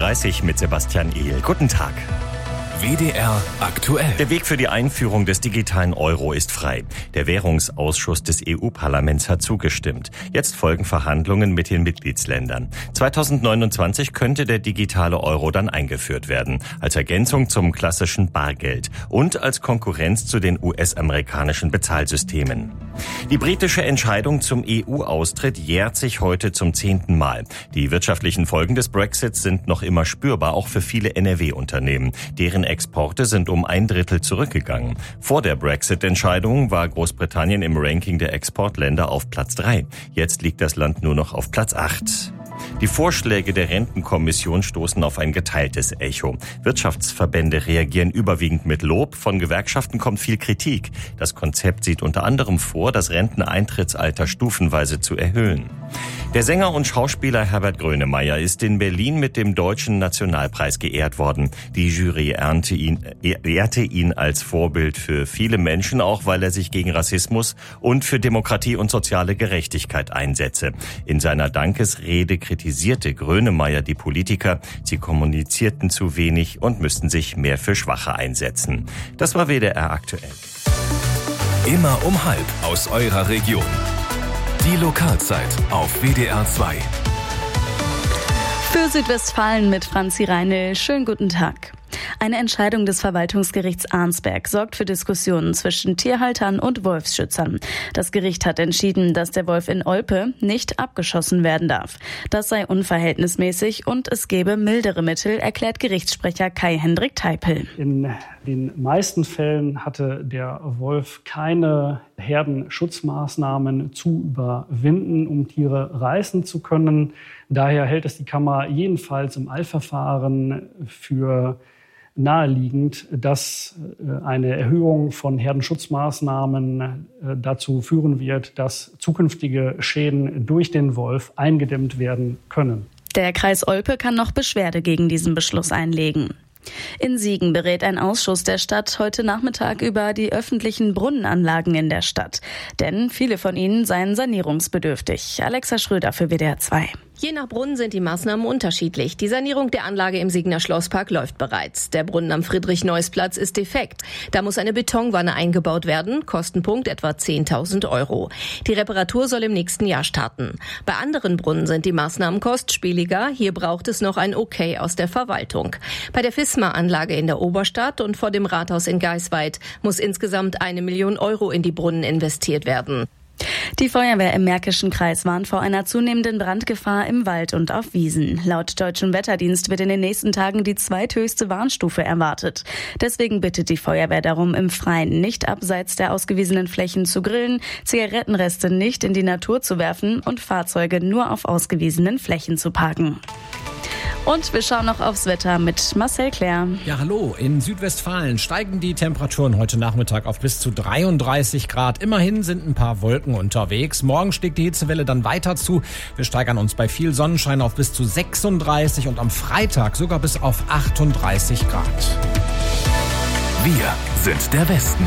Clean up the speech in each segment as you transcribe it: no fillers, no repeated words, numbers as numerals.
7.30 Uhr mit Sebastian Ehl. Guten Tag. WDR aktuell. Der Weg für die Einführung des digitalen Euro ist frei. Der Währungsausschuss des EU-Parlaments hat zugestimmt. Jetzt folgen Verhandlungen mit den Mitgliedsländern. 2029 könnte der digitale Euro dann eingeführt werden, als Ergänzung zum klassischen Bargeld und als Konkurrenz zu den US-amerikanischen Bezahlsystemen. Die britische Entscheidung zum EU-Austritt jährt sich heute zum 10. Mal. Die wirtschaftlichen Folgen des Brexits sind noch immer spürbar, auch für viele NRW-Unternehmen. Deren Exporte sind um 1/3 zurückgegangen. Vor der Brexit-Entscheidung war Großbritannien im Ranking der Exportländer auf Platz 3. Jetzt liegt das Land nur noch auf Platz 8. Die Vorschläge der Rentenkommission stoßen auf ein geteiltes Echo. Wirtschaftsverbände reagieren überwiegend mit Lob, von Gewerkschaften kommt viel Kritik. Das Konzept sieht unter anderem vor, das Renteneintrittsalter stufenweise zu erhöhen. Der Sänger und Schauspieler Herbert Grönemeyer ist in Berlin mit dem Deutschen Nationalpreis geehrt worden. Die Jury ehrte ihn als Vorbild für viele Menschen, auch weil er sich gegen Rassismus und für Demokratie und soziale Gerechtigkeit einsetze. In seiner Dankesrede kritisierte Grönemeyer die Politiker, sie kommunizierten zu wenig und müssten sich mehr für Schwache einsetzen. Das war WDR aktuell. Immer um 12:30 aus eurer Region. Die Lokalzeit auf WDR 2. Für Südwestfalen mit Franzi Reinl. Schönen guten Tag. Eine Entscheidung des Verwaltungsgerichts Arnsberg sorgt für Diskussionen zwischen Tierhaltern und Wolfsschützern. Das Gericht hat entschieden, dass der Wolf in Olpe nicht abgeschossen werden darf. Das sei unverhältnismäßig und es gebe mildere Mittel, erklärt Gerichtssprecher Kai-Hendrik Teipel. In den meisten Fällen hatte der Wolf keine Herdenschutzmaßnahmen zu überwinden, um Tiere reißen zu können. Daher hält es die Kammer jedenfalls im Eilverfahren für naheliegend, dass eine Erhöhung von Herdenschutzmaßnahmen dazu führen wird, dass zukünftige Schäden durch den Wolf eingedämmt werden können. Der Kreis Olpe kann noch Beschwerde gegen diesen Beschluss einlegen. In Siegen berät ein Ausschuss der Stadt heute Nachmittag über die öffentlichen Brunnenanlagen in der Stadt. Denn viele von ihnen seien sanierungsbedürftig. Alexa Schröder für WDR 2. Je nach Brunnen sind die Maßnahmen unterschiedlich. Die Sanierung der Anlage im Siegener Schlosspark läuft bereits. Der Brunnen am Friedrich-Neuss-Platz ist defekt. Da muss eine Betonwanne eingebaut werden. Kostenpunkt etwa 10.000 €. Die Reparatur soll im nächsten Jahr starten. Bei anderen Brunnen sind die Maßnahmen kostspieliger. Hier braucht es noch ein Okay aus der Verwaltung. Bei der FISMA-Anlage in der Oberstadt und vor dem Rathaus in Geisweid muss insgesamt 1 Million € in die Brunnen investiert werden. Die Feuerwehr im Märkischen Kreis warnt vor einer zunehmenden Brandgefahr im Wald und auf Wiesen. Laut Deutschem Wetterdienst wird in den nächsten Tagen die zweithöchste Warnstufe erwartet. Deswegen bittet die Feuerwehr darum, im Freien nicht abseits der ausgewiesenen Flächen zu grillen, Zigarettenreste nicht in die Natur zu werfen und Fahrzeuge nur auf ausgewiesenen Flächen zu parken. Und wir schauen noch aufs Wetter mit Marcel Claire. Ja, hallo. In Südwestfalen steigen die Temperaturen heute Nachmittag auf bis zu 33 Grad. Immerhin sind ein paar Wolken unterwegs. Morgen schlägt die Hitzewelle dann weiter zu. Wir steigern uns bei viel Sonnenschein auf bis zu 36 und am Freitag sogar bis auf 38 Grad. Wir sind der Westen.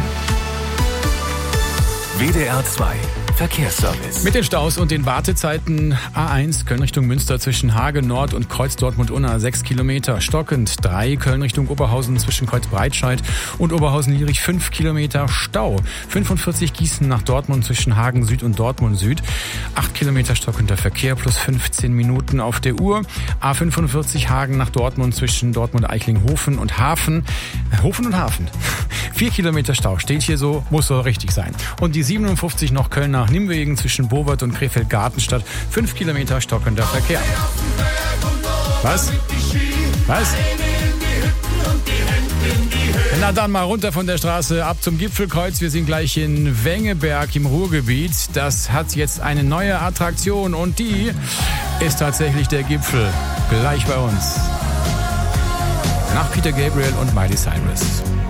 WDR 2 Verkehrsservice. Mit den Staus und den Wartezeiten A1 Köln Richtung Münster zwischen Hagen Nord und Kreuz Dortmund-Unna 6 Kilometer. Stockend 3 Köln Richtung Oberhausen zwischen Kreuz Breitscheid und Oberhausen-Lierich 5 Kilometer Stau. 45 Gießen nach Dortmund zwischen Hagen Süd und Dortmund Süd. 8 Kilometer stockender Verkehr plus 15 Minuten auf der Uhr. A45 Hagen nach Dortmund zwischen Dortmund-Eichlinghofen und Hafen. Hofen und Hafen. 4 Kilometer Stau steht hier so, muss so richtig sein. Und die 57 noch Köln nach Nimwegen zwischen Bowert und Krefeld-Gartenstadt. 5 Kilometer stockender Verkehr. Was? Na dann mal runter von der Straße, ab zum Gipfelkreuz. Wir sind gleich in Wengeberg im Ruhrgebiet. Das hat jetzt eine neue Attraktion und die ist tatsächlich der Gipfel. Gleich bei uns. Nach Peter Gabriel und Miley Cyrus.